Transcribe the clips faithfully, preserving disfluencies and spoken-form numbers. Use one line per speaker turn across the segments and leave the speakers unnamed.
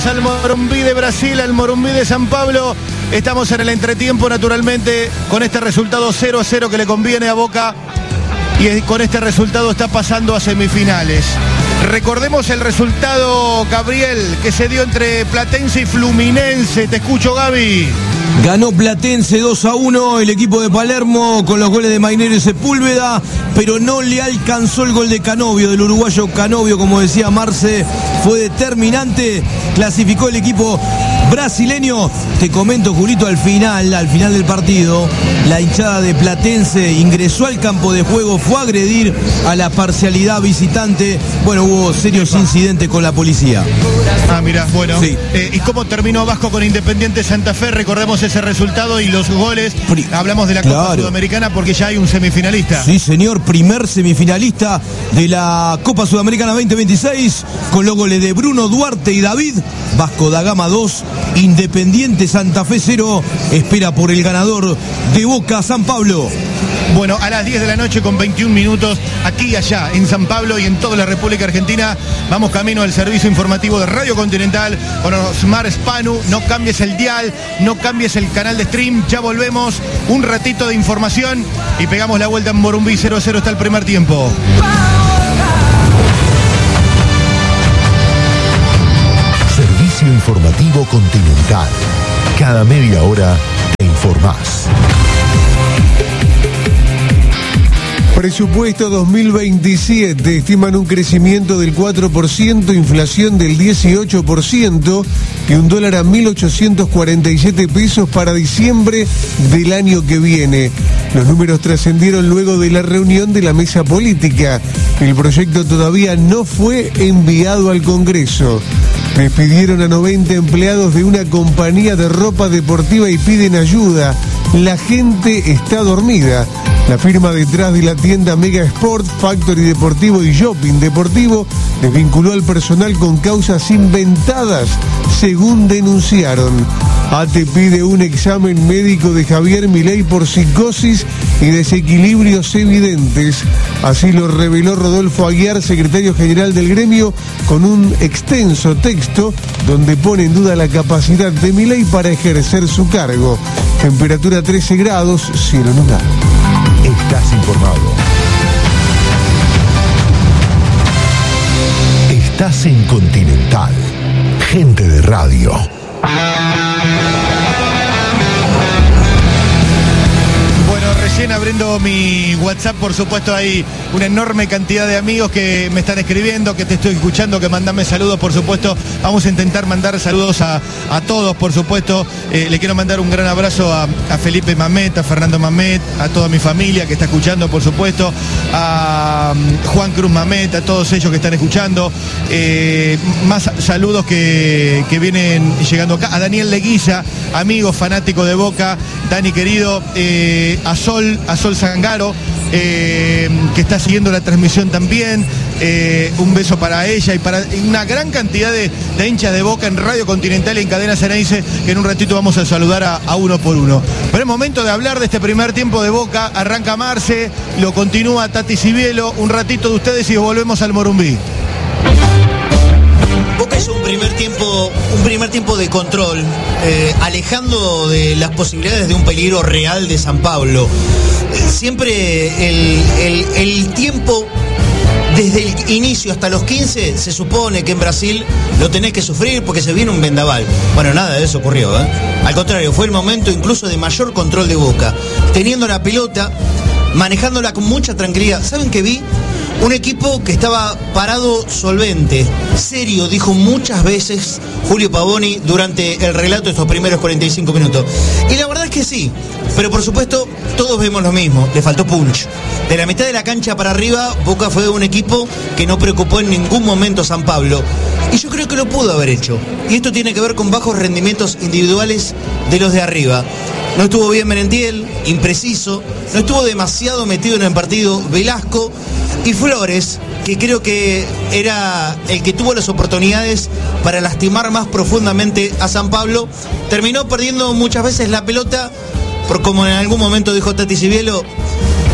Al Morumbi de Brasil, al Morumbi de San Pablo. Estamos en el entretiempo, naturalmente, con este resultado cero a cero que le conviene a Boca. Y con este resultado está pasando a semifinales. Recordemos el resultado, Gabriel, que se dio entre Platense y Fluminense. Te escucho, Gaby.
Ganó Platense dos a uno el equipo de Palermo con los goles de Mainero y Sepúlveda, pero no le alcanzó el gol de Canovio, del uruguayo Canovio, como decía Marce, fue determinante, clasificó el equipo brasileño. Te comento, Julito, al final, al final del partido, la hinchada de Platense ingresó al campo de juego, fue a agredir a la parcialidad visitante. Bueno, hubo serios incidentes con la policía.
Ah, mirá, bueno.
Sí.
Eh, ¿Y cómo terminó Vasco con Independiente Santa Fe? Recordemos ese resultado y los goles. Pri- Hablamos de la Copa
claro.
Sudamericana porque ya hay un semifinalista.
Sí, señor, primer semifinalista de la Copa Sudamericana veinte veintiséis, con los goles de Bruno Duarte y David. Vasco da Gama dos, Independiente Santa Fe cero, espera por el ganador de Boca San Pablo.
Bueno, a las diez de la noche con veintiún minutos, aquí y allá, en San Pablo y en toda la República Argentina, vamos camino al servicio informativo de Radio Continental con Osmar Spanu. No cambies el dial, no cambies el canal de stream, ya volvemos, un ratito de información y pegamos la vuelta en Morumbi. Cero a cero está el primer tiempo.
Servicio informativo Continental. Cada media hora te informás.
Presupuesto dos mil veintisiete, estiman un crecimiento del cuatro por ciento, inflación del dieciocho por ciento y un dólar a mil ochocientos cuarenta y siete pesos para diciembre del año que viene. Los números trascendieron luego de la reunión de la mesa política. El proyecto todavía no fue enviado al Congreso. Despidieron a noventa empleados de una compañía de ropa deportiva y piden ayuda. La gente está dormida. La firma detrás de la tienda Mega Sport, Factory Deportivo y Shopping Deportivo desvinculó al personal con causas inventadas, según denunciaron. A T E pide un examen médico de Javier Milei por psicosis y desequilibrios evidentes. Así lo reveló Rodolfo Aguiar, secretario general del gremio, con un extenso texto donde pone en duda la capacidad de Milei para ejercer su cargo. Temperatura trece grados, cielo nublado.
Estás informado. Estás en Continental. Gente de radio.
Bueno, recién abriendo mi WhatsApp, por supuesto, hay una enorme cantidad de amigos que me están escribiendo, que te estoy escuchando, que mandame saludos, por supuesto. Vamos a intentar mandar saludos a, a todos, por supuesto. Eh, le quiero mandar un gran abrazo a, a Felipe Mamet, a Fernando Mamet, a toda mi familia que está escuchando, por supuesto, a um, Juan Cruz Mamet, a todos ellos que están escuchando. Eh, más saludos que, que vienen llegando acá. A Daniel Leguiza, amigo fanático de Boca. Dani querido, eh, a Sol, a Sol Zangaro, eh, que está siguiendo la transmisión también. Eh, un beso para ella y para una gran cantidad de, de hinchas de Boca en Radio Continental y en Cadena Ceneice, que en un ratito vamos a saludar a, a uno por uno. Pero es momento de hablar de este primer tiempo de Boca. Arranca Marce, lo continúa Tati Cibielo. Un ratito de ustedes y volvemos al Morumbi.
Boca hizo un primer tiempo, un primer tiempo de control, eh, alejando de las posibilidades de un peligro real de San Pablo. Eh, siempre el, el, el tiempo, desde el inicio hasta los quince, se supone que en Brasil lo tenés que sufrir porque se viene un vendaval. Bueno, nada de eso ocurrió, ¿eh? Al contrario, fue el momento incluso de mayor control de Boca, teniendo la pelota, manejándola con mucha tranquilidad. ¿Saben qué vi? Un equipo que estaba parado, solvente, serio, dijo muchas veces Julio Pavoni durante el relato de estos primeros cuarenta y cinco minutos. Y la verdad es que sí, pero por supuesto todos vemos lo mismo, le faltó punch. De la mitad de la cancha para arriba, Boca fue un equipo que no preocupó en ningún momento a San Pablo. Y yo creo que lo pudo haber hecho. Y esto tiene que ver con bajos rendimientos individuales de los de arriba. No estuvo bien Merentiel, impreciso, no estuvo demasiado metido en el partido Velasco y Flores, que creo que era el que tuvo las oportunidades para lastimar más profundamente a San Pablo, terminó perdiendo muchas veces la pelota, por como en algún momento dijo Tati Cibielo,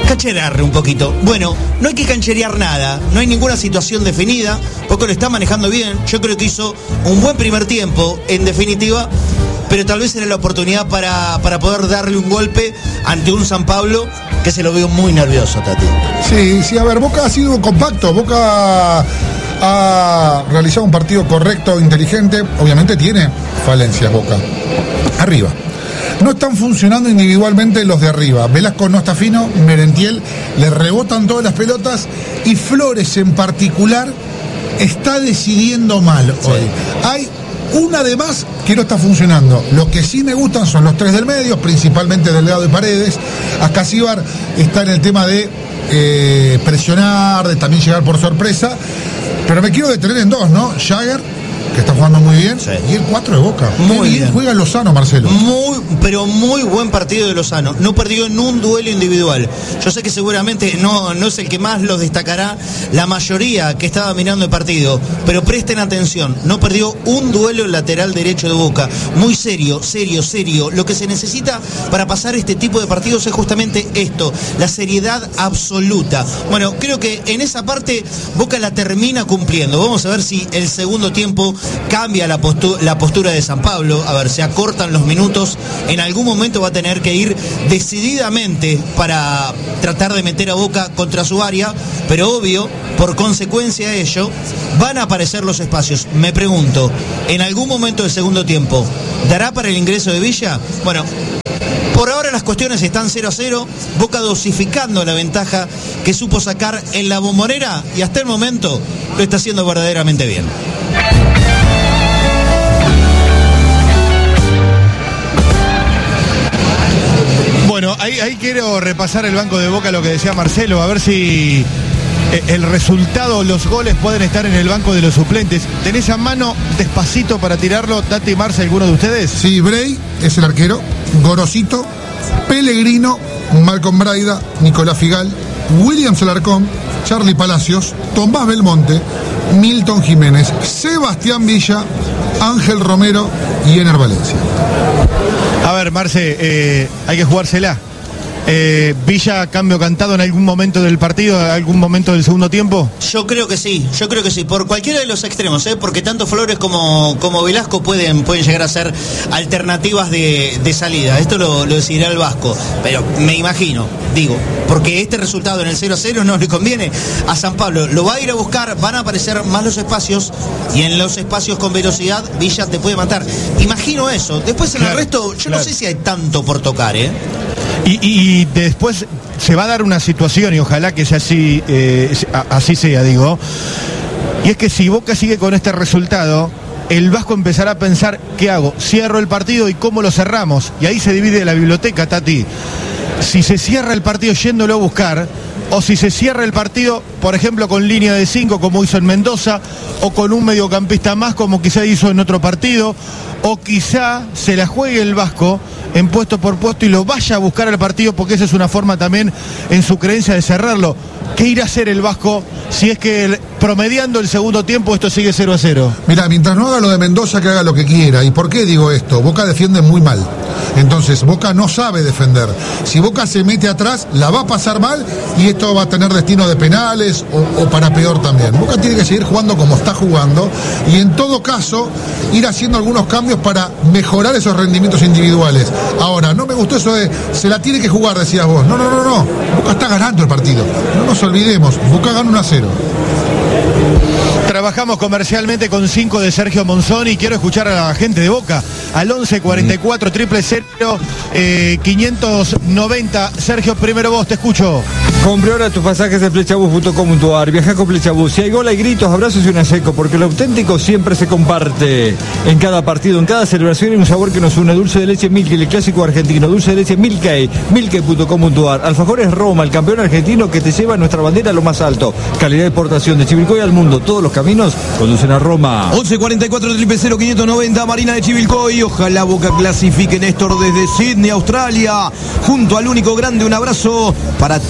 cancherear un poquito. Bueno, no hay que cancherear nada, no hay ninguna situación definida, Boca lo está manejando bien, yo creo que hizo un buen primer tiempo, en definitiva, pero tal vez era la oportunidad para, para poder darle un golpe ante un San Pablo que se lo veo muy nervioso, Tati.
Sí, sí, a ver, Boca ha sido compacto, Boca ha realizado un partido correcto, inteligente, obviamente tiene falencias Boca. Arriba. No están funcionando individualmente los de arriba. Velasco no está fino, Merentiel le rebotan todas las pelotas y Flores en particular está decidiendo mal hoy. Sí. Hay una de más que no está funcionando. Lo que sí me gustan son los tres del medio, principalmente Delgado y Paredes. Ascasíbar está en el tema de eh, presionar, de también llegar por sorpresa. Pero me quiero detener en dos, ¿no? Jagger, que está jugando muy bien, sí. Y el cuatro de Boca. Muy bien, bien juega Lozano, Marcelo.
Muy, pero muy buen partido de Lozano. No perdió en un duelo individual. Yo sé que seguramente no, no es el que más los destacará la mayoría que estaba mirando el partido, pero presten atención, no perdió un duelo en lateral derecho de Boca. Muy serio, serio, serio. Lo que se necesita para pasar este tipo de partidos es justamente esto, la seriedad absoluta. Bueno, creo que en esa parte Boca la termina cumpliendo. Vamos a ver si el segundo tiempo cambia la postura, la postura de San Pablo. A ver, se acortan los minutos. En algún momento va a tener que ir decididamente para tratar de meter a Boca contra su área, pero obvio, por consecuencia de ello, van a aparecer los espacios. Me pregunto, ¿en algún momento del segundo tiempo dará para el ingreso de Villa? Bueno, por ahora las cuestiones están cero a cero, Boca dosificando la ventaja que supo sacar en la Bombonera y hasta el momento lo está haciendo verdaderamente bien.
Bueno, ahí, ahí quiero repasar el banco de Boca, lo que decía Marcelo, a ver si el resultado, los goles pueden estar en el banco de los suplentes. ¿Tenés a mano despacito para tirarlo, Tati, Marce, alguno de ustedes?
Sí, Bray es el arquero, Gorosito, Pellegrino, Malcolm Braida, Nicolás Figal, Williams Alarcón, Charlie Palacios, Tomás Belmonte, Milton Jiménez, Sebastián Villa, Ángel Romero y Ener Valencia.
A ver, Marce, eh, hay que jugársela. Eh, ¿Villa cambio cantado en algún momento del partido, en algún momento del segundo tiempo?
Yo creo que sí, yo creo que sí, por cualquiera de los extremos, ¿eh? Porque tanto Flores como, como Velasco pueden, pueden llegar a ser alternativas de, de salida. Esto lo, lo decidirá el Vasco, pero me imagino, digo, porque este resultado en el cero a cero no le conviene a San Pablo. Lo va a ir a buscar, van a aparecer más los espacios y en los espacios con velocidad Villa te puede matar. Imagino eso. Después en claro, el resto, yo claro. no sé si hay tanto por tocar, ¿eh?
Y, y después se va a dar una situación, y ojalá que sea así, eh, así sea, digo, y es que si Boca sigue con este resultado, el Vasco empezará a pensar, ¿qué hago? ¿Cierro el partido y cómo lo cerramos? Y ahí se divide la biblioteca, Tati. Si se cierra el partido yéndolo a buscar, o si se cierra el partido, por ejemplo, con línea de cinco, como hizo en Mendoza, o con un mediocampista más, como quizá hizo en otro partido, o quizá se la juegue el Vasco en puesto por puesto y lo vaya a buscar al partido, porque esa es una forma también en su creencia de cerrarlo. ¿Qué irá a hacer el Vasco si es que el, promediando el segundo tiempo esto sigue cero a cero?
Mira, mientras no haga lo de Mendoza, que haga lo que quiera. ¿Y por qué digo esto? Boca defiende muy mal. Entonces, Boca no sabe defender. Si Boca se mete atrás, la va a pasar mal y esto va a tener destino de penales o, o para peor también. Boca tiene que seguir jugando como está jugando y en todo caso ir haciendo algunos cambios para mejorar esos rendimientos individuales. Ahora, no me gustó eso de se la tiene que jugar, decías vos. No, no, no, no. Boca está ganando el partido. No nos olvidemos. Boca gana uno a cero.
Trabajamos comercialmente con cinco de Sergio Monzón y quiero escuchar a la gente de Boca al once cuarenta y cuatro, triple cero, eh, quinientos noventa. Sergio, primero vos, te escucho.
Compre ahora tus pasajes en flechabús punto com punto a r. Viaja con Flechabús. Si hay gol, hay gritos, abrazos y una seco, porque lo auténtico siempre se comparte. En cada partido, en cada celebración hay un sabor que nos une. Dulce de leche Milky, el clásico argentino. Dulce de leche Milky, milky punto com punto a r. Alfajores Roma, el campeón argentino que te lleva nuestra bandera a lo más alto. Calidad de exportación de Chivilcoy al mundo. Todos los caminos conducen a Roma.
once cuarenta y cuatro, triple cero, quinientos noventa, Marina de Chivilcoy. Ojalá Boca clasifique, Néstor, desde Sydney, Australia. Junto al único grande, un abrazo para todos los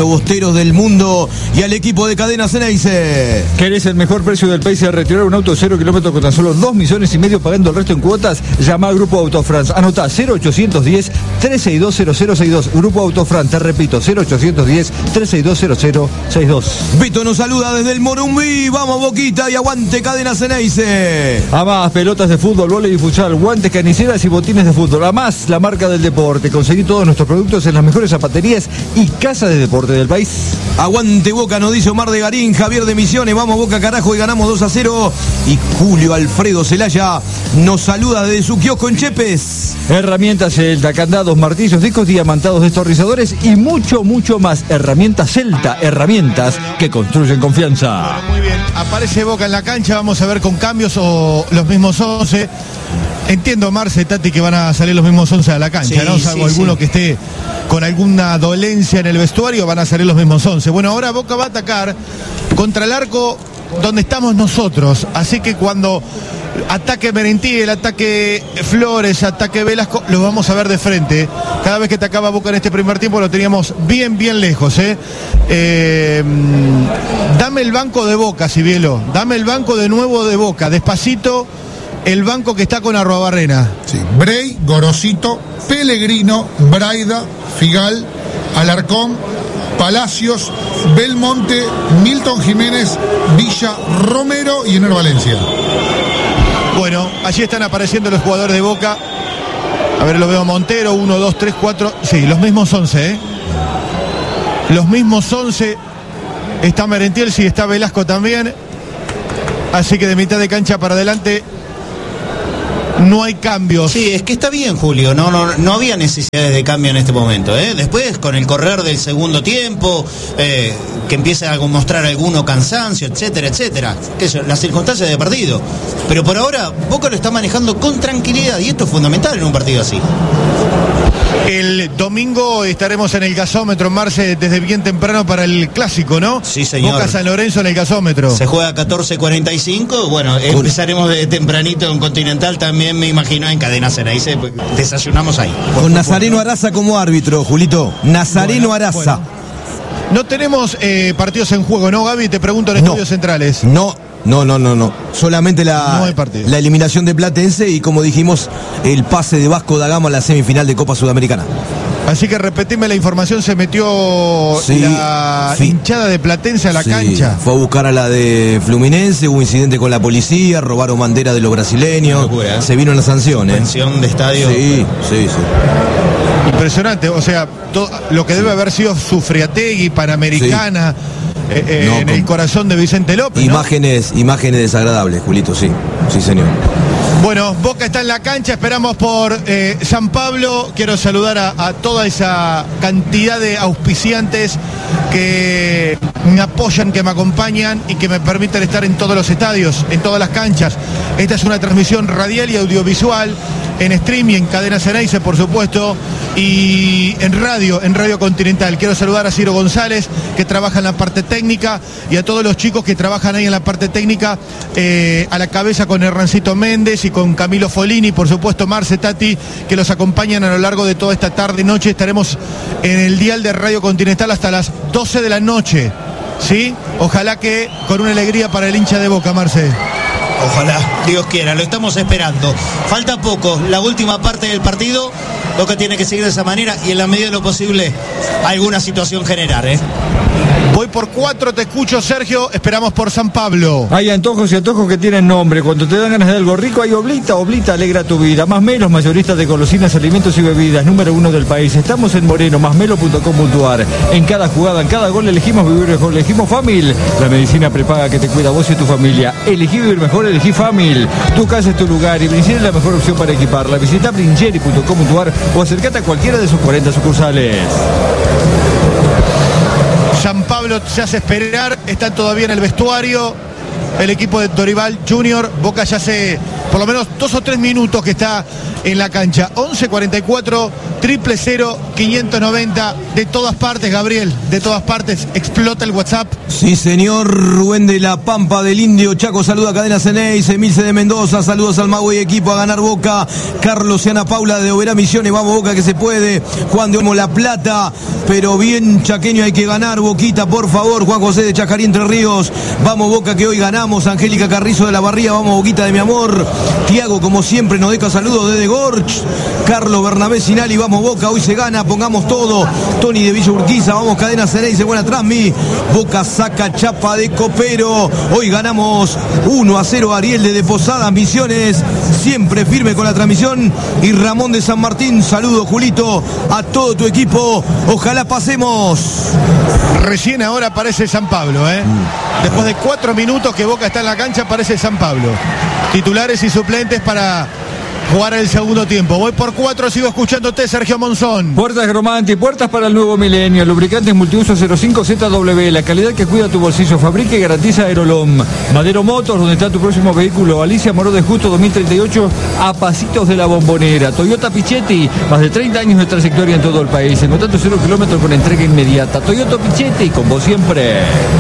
bosteros del mundo y al equipo de Cadena Ceneice.
¿Querés el mejor precio del país y retirar un auto cero kilómetros con tan solo dos millones y medio pagando el resto en cuotas? Llama al Grupo Autofrance. Anotá cero ochocientos diez, trescientos sesenta y dos, cero cero sesenta y dos. Grupo Autofrance, te repito, cero ochocientos diez, trescientos sesenta y dos, cero cero sesenta y dos.
Vito nos saluda desde el Morumbí. Vamos, Boquita, y aguante Cadena Ceneice.
Amás pelotas de fútbol, vóley y futsal, guantes, caniceras y botines de fútbol. Amás, la marca del deporte. Conseguí todos nuestros productos en las mejores zapaterías y casas de deporte del país.
Aguante Boca, nos dice Omar de Garín, Javier de Misiones. Vamos Boca, carajo, y ganamos dos a cero. Y Julio Alfredo Celaya nos saluda desde su kiosco en Chepes.
Herramientas Celta, candados, martillos, discos diamantados, destornilladores y mucho, mucho más. Herramientas Celta, herramientas que construyen confianza.
Bueno, muy bien, aparece Boca en la cancha, vamos a ver con cambios o los mismos once. Entiendo, Marce, Tati, que van a salir los mismos once a la cancha,
sí,
¿no? Salvo
sí,
alguno
sí.
que esté con alguna dolencia en el vestuario, van a salir los mismos once. Bueno, ahora Boca va a atacar contra el arco donde estamos nosotros. Así que cuando ataque Merentiel, ataque Flores, ataque Velasco, los vamos a ver de frente. Cada vez que atacaba Boca en este primer tiempo lo teníamos bien, bien lejos, ¿eh? Eh, dame el banco de Boca, Cibielo. Dame el banco de nuevo de Boca. Despacito, el banco que está con Arruabarrena.
Sí, Brey, Gorosito, Pellegrino, Braida, Figal, Alarcón, Palacios, Belmonte, Milton Jiménez, Villa, Romero y Ener Valencia.
Bueno, allí están apareciendo los jugadores de Boca. A ver, lo veo Montero, uno, dos, tres, cuatro. Sí, los mismos once, ¿eh? Los mismos once. Está Merentiel, sí, está Velasco también. Así que de mitad de cancha para adelante no hay cambios.
Sí, es que está bien, Julio. No, no, no había necesidades de cambio en este momento, ¿eh? Después, con el correr del segundo tiempo, eh, que empieza a mostrar alguno cansancio, etcétera, etcétera. Que eso, las circunstancias de partido. Pero por ahora, Boca lo está manejando con tranquilidad y esto es fundamental en un partido así.
El domingo estaremos en el gasómetro, Marce, desde bien temprano para el clásico, ¿no?
Sí, señor.
Boca San Lorenzo en el gasómetro.
Se juega a catorce cuarenta y cinco. Bueno, empezaremos de tempranito en Continental también, me imagino, en Cadena Ceneice. Desayunamos ahí.
Con Nazareno Araza como árbitro, Julito. Nazareno
Bueno,
Araza.
bueno. No tenemos eh, partidos en juego, ¿no, Gaby? Te pregunto en
No.
Estudios Centrales.
No, no, no, no, no. Solamente la,
No hay partido.
la eliminación de Platense y, como dijimos, el pase de Vasco da Gama a la semifinal de Copa Sudamericana.
Así que repetime la información, se metió
Sí,
la
sí.
hinchada de Platense a la
Sí,
cancha.
fue a buscar a la de Fluminense, hubo incidente con la policía, robaron bandera de los brasileños,
Una locura, ¿eh?
se vino la sanción, ¿eh?
Suspensión de estadio.
Sí, sí, sí.
Impresionante, o sea, to- lo que debe haber sido Sufriategui, Panamericana, eh, eh,
No,
en
con-
el corazón de Vicente López, ¿no?
Imágenes, imágenes desagradables, Julito, sí, sí, señor.
Bueno, Boca está en la cancha, esperamos por eh, San Pablo. Quiero saludar a, a toda esa cantidad de auspiciantes que me apoyan, que me acompañan y que me permiten estar en todos los estadios, en todas las canchas. Esta es una transmisión radial y audiovisual, en stream y en Cadena Ceneice, por supuesto, y en radio, en Radio Continental. Quiero saludar a Ciro González, que trabaja en la parte técnica, y a todos los chicos que trabajan ahí en la parte técnica, eh, a la cabeza con Hernancito Méndez y con Camilo Folini, por supuesto Marce, Tati, que los acompañan a lo largo de toda esta tarde y noche. Estaremos en el dial de Radio Continental hasta las doce de la noche, ¿sí? Ojalá que con una alegría para el hincha de Boca, Marce.
Ojalá, Dios quiera, lo estamos esperando. Falta poco, la última parte del partido. Boca tiene que seguir de esa manera y en la medida de lo posible alguna situación generar, ¿eh?
Voy por cuatro, te escucho, Sergio. Esperamos por San Pablo.
Hay antojos y antojos que tienen nombre. Cuando te dan ganas de algo rico, hay Oblita. Oblita alegra tu vida. Más Melos, mayoristas de golosinas, alimentos y bebidas. Número uno del país. Estamos en Moreno, másmelo punto com punto ar. En cada jugada, en cada gol, elegimos vivir mejor. Elegimos Famil. La medicina prepaga que te cuida a vos y tu familia. Elegí vivir mejor, elegí Famil. Tu casa es tu lugar y Brincheri es la mejor opción para equiparla. Visita brincheri punto com punto ar o acercate a cualquiera de sus cuarenta sucursales.
San Pablo se hace esperar, están todavía en el vestuario el equipo de Dorival Junior. Boca ya se por lo menos dos o tres minutos que está en la cancha. once cuarenta y cuatro, triple cero, quinientos noventa, de todas partes, Gabriel, de todas partes, explota el WhatsApp.
Sí, señor. Rubén de la Pampa del Indio Chaco saluda a Cadena Ceneice. Emilce de Mendoza, saludos al Mago y equipo, a ganar Boca. Carlos y Ana Paula de Oberá Misiones, vamos Boca que se puede. Juan de Olmo La Plata, pero bien chaqueño, hay que ganar. Boquita, por favor. Juan José de Chacarí, Entre Ríos, vamos Boca que hoy ganamos. Angélica Carrizo de La Barría, vamos Boquita de mi amor. Tiago, como siempre, nos deja saludos desde Gorch. Carlos Bernabé Sinali, vamos Boca, hoy se gana, pongamos todo. Tony de Villa Urquiza, vamos Cadena Ceneice, buena transmi. Boca saca chapa de Copero, hoy ganamos uno a cero. Ariel de, de Posadas Misiones, siempre firme con la transmisión. Y Ramón de San Martín, saludo Julito, a todo tu equipo, ojalá pasemos.
Recién ahora aparece San Pablo, ¿eh? Después de cuatro minutos que Boca está en la cancha, aparece San Pablo. Titulares y suplentes para jugar el segundo tiempo. Voy por cuatro, sigo escuchándote, Sergio Monzón.
Puertas Gromanti, puertas para el nuevo milenio, lubricantes multiuso cero cinco Z W, la calidad que cuida tu bolsillo, fabrica y garantiza Aerolom. Madero Motors, donde está tu próximo vehículo. Alicia Moró de Justo dos mil treinta y ocho, a pasitos de la Bombonera. Toyota Pichetti, más de treinta años de trayectoria en todo el país. En tanto cero kilómetros con entrega inmediata. Toyota Pichetti, con vos siempre.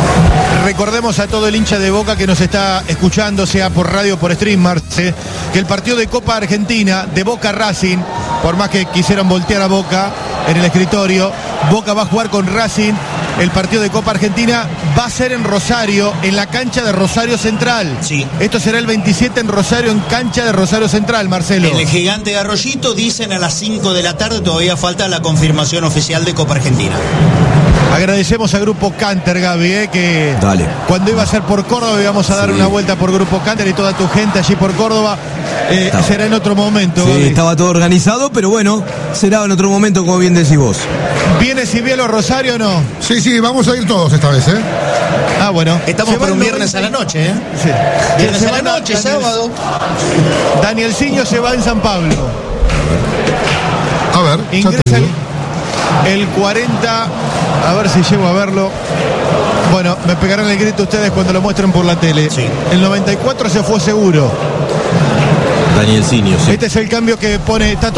Recordemos a todo el hincha de Boca que nos está escuchando, sea por radio o por stream, Marce, que el partido de Copa Argentina de Boca Racing, por más que quisieron voltear a Boca en el escritorio, Boca va a jugar con Racing. El partido de Copa Argentina va a ser en Rosario, en la cancha de Rosario Central.
Sí.
Esto será el veintisiete en Rosario, en cancha de Rosario Central, Marcelo.
En el Gigante de Arroyito, dicen a las cinco de la tarde, todavía falta la confirmación oficial de Copa Argentina.
Agradecemos a Grupo Canter, Gaby, eh, que
Dale.
cuando iba a ser por Córdoba íbamos a dar
Sí.
una vuelta por Grupo Canter y toda tu gente allí por Córdoba. Eh, será en otro momento,
Sí,
Gaby.
estaba todo organizado, pero bueno, será en otro momento, como bien decís vos.
¿Viene Cibielo Rosario o no?
Sí, sí, vamos a ir todos esta vez, ¿eh?
Ah, bueno.
Estamos
Se
por
va
un
el
viernes a la
noventa
noche, ¿eh?
Sí.
Viernes
Se
a la
van
noche,
Daniel-
sábado.
Daniel Ciño se va en San Pablo.
A ver, ya
Ingresa
te
el,
digo.
el cuarenta, a ver si llego a verlo. Bueno, me pegarán el grito ustedes cuando lo muestren por la tele.
Sí.
El noventa y cuatro se fue seguro.
Daniel Sinio, sí.
Este es el cambio que pone Tato